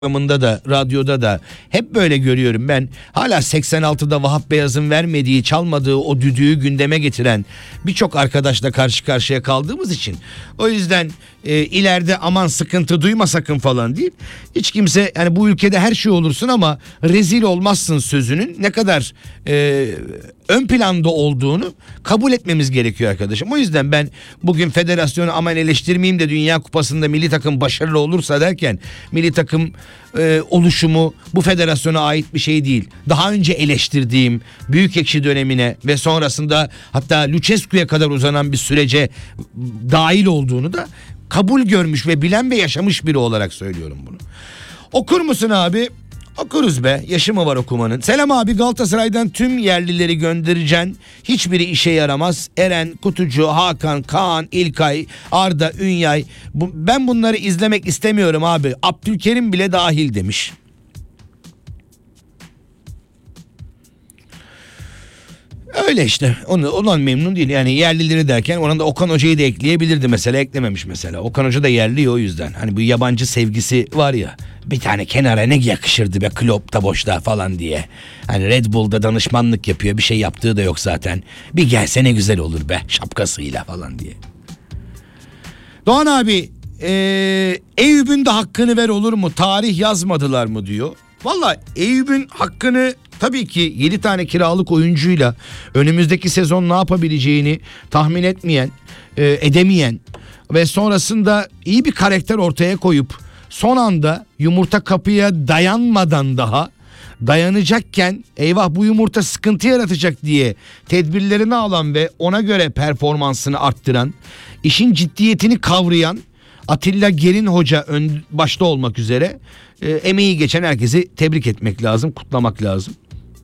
programında da radyoda da hep böyle görüyorum ben. Hala 86'da Vahap Beyaz'ın vermediği, çalmadığı o düdüğü gündeme getiren birçok arkadaşla karşı karşıya kaldığımız için, o yüzden ileride aman sıkıntı duyma sakın falan değil. Hiç kimse, yani bu ülkede her şey olursun ama rezil olmazsın sözünün ne kadar ön planda olduğunu kabul etmemiz gerekiyor arkadaşım. O yüzden ben bugün federasyonu aman eleştirmeyeyim de Dünya Kupası'nda milli takım başarılı olursa derken, milli takım oluşumu bu federasyona ait bir şey değil. Daha önce eleştirdiğim Büyükekşi dönemine ve sonrasında hatta Lucescu'ya kadar uzanan bir sürece dahil olduğunu da kabul görmüş ve bilen ve yaşamış biri olarak söylüyorum bunu. Okur musun abi? Okuruz be, yaşı mı var okumanın. Selam abi, Galatasaray'dan tüm yerlileri göndereceksin. Hiçbiri işe yaramaz. Eren, Kutucu, Hakan, Kaan, İlkay, Arda, Ünyay. Ben bunları izlemek istemiyorum abi. Abdülkerim bile dahil demiş. Öyle işte, ondan memnun değil. Yani yerlileri derken ona da Okan Hoca'yı da ekleyebilirdi mesela, eklememiş mesela. Okan Hoca da yerli o yüzden. Hani bu yabancı sevgisi var ya, bir tane kenara ne yakışırdı be Klopp'ta boşta falan diye. Hani Red Bull'da danışmanlık yapıyor, bir şey yaptığı da yok zaten. Bir gelse ne güzel olur be şapkasıyla falan diye. Doğan abi, Eyüp'ün de hakkını ver olur mu? Tarih yazmadılar mı diyor. Valla Eyüp'ün hakkını tabii ki 7 tane kiralık oyuncuyla önümüzdeki sezon ne yapabileceğini tahmin etmeyen, edemeyen ve sonrasında iyi bir karakter ortaya koyup son anda yumurta kapıya dayanmadan daha dayanacakken eyvah bu yumurta sıkıntı yaratacak diye tedbirlerini alan ve ona göre performansını arttıran, işin ciddiyetini kavrayan Atilla Gerin Hoca başta olmak üzere emeği geçen herkesi tebrik etmek lazım, kutlamak lazım.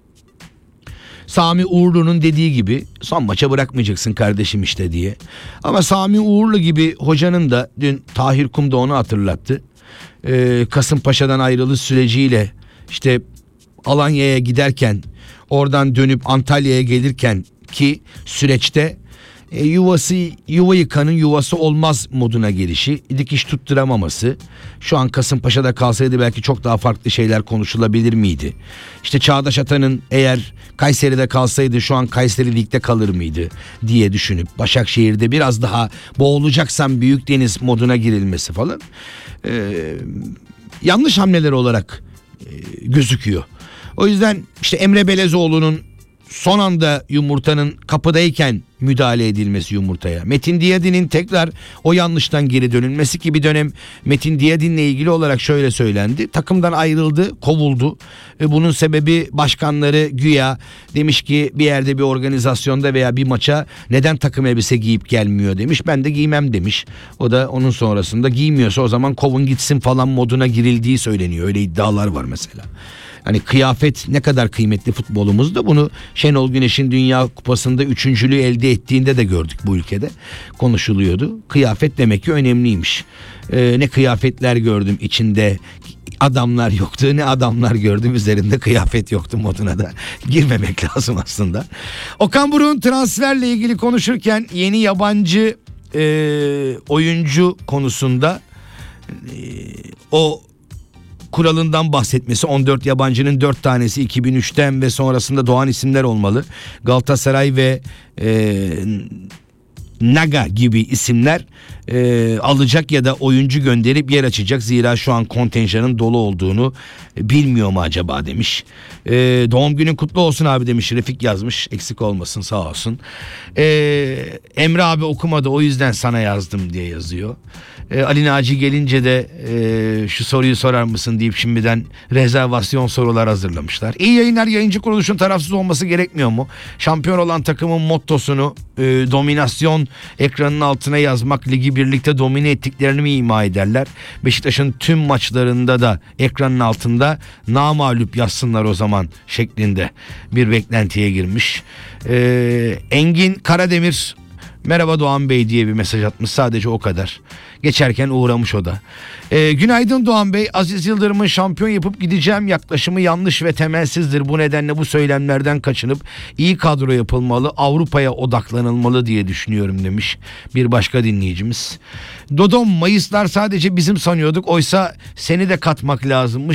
Sami Uğurlu'nun dediği gibi son maça bırakmayacaksın kardeşim işte diye. Ama Sami Uğurlu gibi hocanın da dün Tahir Kum da onu hatırlattı. Kasımpaşa'dan ayrılış süreciyle işte Alanya'ya giderken, oradan dönüp Antalya'ya gelirken ki süreçte yuva yıkanın yuvası olmaz moduna gelişi, dikiş tutturamaması. Şu an Kasımpaşa'da kalsaydı belki çok daha farklı şeyler konuşulabilir miydi? İşte Çağdaş Atan'ın eğer Kayseri'de kalsaydı şu an Kayseri Lig'de kalır mıydı diye düşünüp Başakşehir'de biraz daha boğulacaksan Büyükdeniz moduna girilmesi falan yanlış hamleler olarak gözüküyor. O yüzden işte Emre Belezoğlu'nun son anda yumurtanın kapıdayken müdahale edilmesi yumurtaya. Metin Diyadin'in tekrar o yanlıştan geri dönülmesi ki bir dönem Metin Diyadin'le ilgili olarak şöyle söylendi. Takımdan ayrıldı, kovuldu. Bunun sebebi başkanları güya demiş ki bir yerde bir organizasyonda veya bir maça neden takım elbise giyip gelmiyor demiş. Ben de giymem demiş. O da onun sonrasında giymiyorsa o zaman kovun gitsin falan moduna girildiği söyleniyor. Öyle iddialar var mesela. Hani kıyafet ne kadar kıymetli futbolumuzda, bunu Şenol Güneş'in Dünya Kupası'nda üçüncülüğü elde ettiğinde de gördük, bu ülkede konuşuluyordu. Kıyafet demek ki önemliymiş. Ne kıyafetler gördüm içinde adamlar yoktu, ne adamlar gördüm üzerinde kıyafet yoktu moduna da girmemek lazım aslında. Okan Buruk'un transferle ilgili konuşurken yeni yabancı oyuncu konusunda o kuralından bahsetmesi, 14 yabancının 4 tanesi 2003'ten ve sonrasında doğan isimler olmalı. Galatasaray ve Naga gibi isimler alacak ya da oyuncu gönderip yer açacak. Zira şu an kontenjanın dolu olduğunu bilmiyor mu acaba demiş. Doğum günün kutlu olsun abi demiş, Refik yazmış, eksik olmasın sağ olsun. Emre abi okumadı o yüzden sana yazdım diye yazıyor. Ali Naci gelince de şu soruyu sorar mısın deyip şimdiden rezervasyon sorular hazırlamışlar. İyi yayınlar, yayıncı kuruluşun tarafsız olması gerekmiyor mu? Şampiyon olan takımın mottosunu dominasyon ekranın altına yazmak, ligi birlikte domine ettiklerini mi ima ederler? Beşiktaş'ın tüm maçlarında da ekranın altında namağlup yazsınlar o zaman şeklinde bir beklentiye girmiş. Engin Karademir Merhaba Doğan Bey diye bir mesaj atmış, sadece o kadar. Geçerken uğramış o da. Günaydın Doğan Bey, Aziz Yıldırım'ın şampiyon yapıp gideceğim yaklaşımı yanlış ve temelsizdir. Bu nedenle bu söylemlerden kaçınıp iyi kadro yapılmalı, Avrupa'ya odaklanılmalı diye düşünüyorum demiş bir başka dinleyicimiz. Dodom, Mayıslar sadece bizim sanıyorduk, oysa seni de katmak lazımmış.